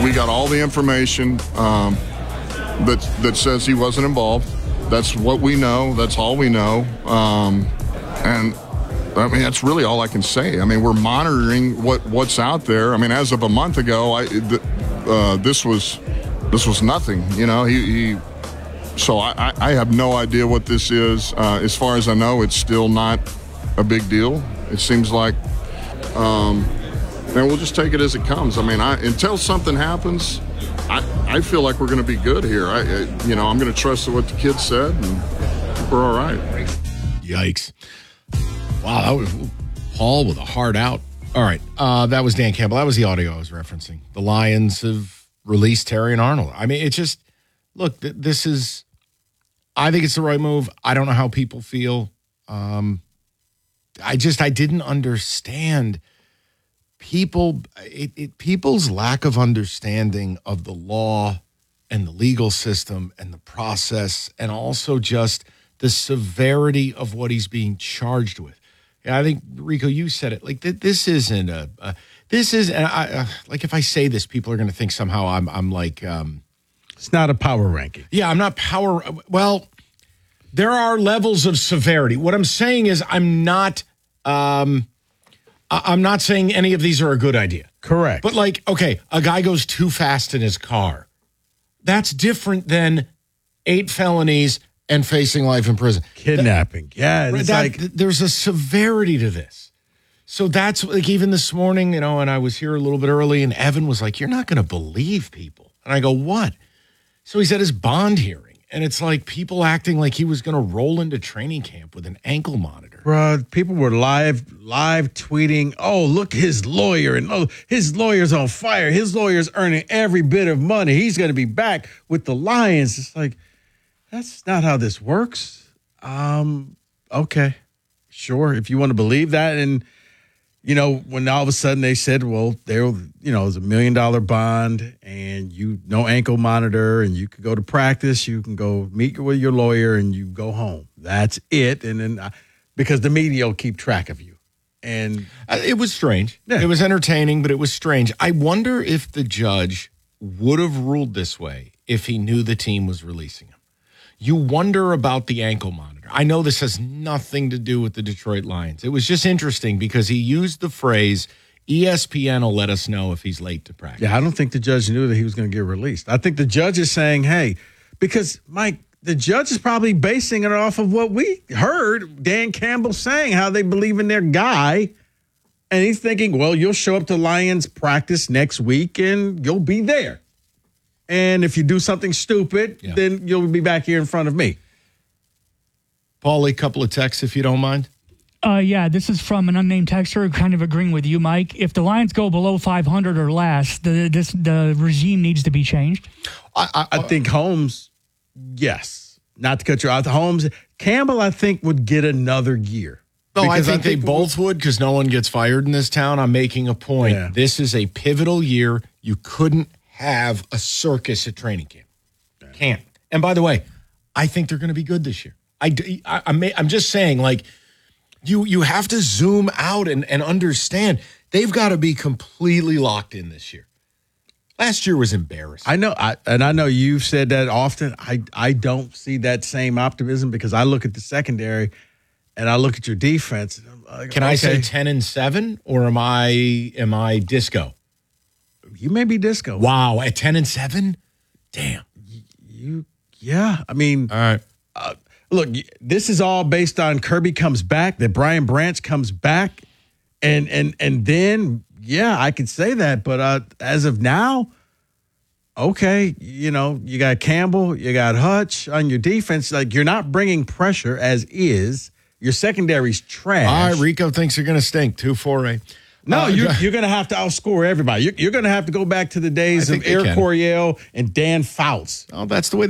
We got all the information that says he wasn't involved. That's what we know. That's all we know. And I mean, that's really all I can say. I mean, we're monitoring what's out there. I mean, as of a month ago, this was nothing. You know, So I have no idea what this is. As far as I know, it's still not a big deal. It seems like, and we'll just take it as it comes. I mean, until something happens, I feel like we're going to be good here. I'm going to trust what the kids said, and we're all right. Yikes. Wow, that was Paul with a heart out. All right, that was Dan Campbell. That was the audio I was referencing. The Lions have released Terrion Arnold. I mean, it's just, look, this is, I think it's the right move. I don't know how people feel. I didn't understand people's lack of understanding of the law and the legal system and the process, and also just the severity of what he's being charged with. Yeah, I think, Rico, you said it. Like, this isn't like, if I say this, people are going to think somehow I'm like, it's not a power ranking. Yeah, I'm not power. Well, there are levels of severity. What I'm saying is I'm not saying any of these are a good idea. Correct. But like, okay, a guy goes too fast in his car. That's different than 8 felonies and facing life in prison. Kidnapping. There's a severity to this. So that's like, even this morning, and I was here a little bit early, and Evan was like, "You're not going to believe people." And I go, "What?" So he's at his bond hearing, and it's like people acting like he was going to roll into training camp with an ankle monitor. Bruh, people were live tweeting, "Oh, look, his lawyer, and oh, his lawyer's on fire. His lawyer's earning every bit of money. He's going to be back with the Lions." It's like, that's not how this works. Okay, sure, if you want to believe that. And, when all of a sudden they said, well, it was $1 million bond and no ankle monitor, and you could go to practice, you can go meet with your lawyer, and you go home. That's it. And then because the media will keep track of you. And it was strange. Yeah. It was entertaining, but it was strange. I wonder if the judge would have ruled this way if he knew the team was releasing him. You wonder about the ankle monitor. I know this has nothing to do with the Detroit Lions. It was just interesting because he used the phrase, ESPN will let us know if he's late to practice. Yeah, I don't think the judge knew that he was going to get released. I think the judge is saying, hey, because, Mike, the judge is probably basing it off of what we heard Dan Campbell saying, how they believe in their guy. And he's thinking, well, you'll show up to Lions practice next week and you'll be there. And if you do something stupid, then you'll be back here in front of me. Paulie, a couple of texts, if you don't mind. Yeah, this is from an unnamed texter, kind of agreeing with you, Mike. If the Lions go below 500 or less, the regime needs to be changed. I think Holmes, yes. Not to cut you out. Holmes, Campbell, I think, would get another year. No, I think they both would, because no one gets fired in this town. I'm making a point. Yeah. This is a pivotal year. You couldn't have a circus at training camp. Yeah. Can't. And by the way, I think they're going to be good this year. I'm just saying, like, you have to zoom out and understand they've got to be completely locked in this year. Last year was embarrassing. I know, I know you've said that often. I don't see that same optimism because I look at the secondary and I look at your defense. And I'm like, Can I say 10-7 or am I disco? You may be disco. Wow, at 10-7? Damn. Yeah. I mean, all right. Look, this is all based on Kirby comes back, that Brian Branch comes back, and then, yeah, I could say that. But as of now, okay, you got Campbell, you got Hutch on your defense. Like, you're not bringing pressure as is. Your secondary's trash. All right, Rico thinks you're going to stink. 2-4-8. No, you're going to have to outscore everybody. You're going to have to go back to the days of Eric Coryell and Dan Fouts. Oh, that's the way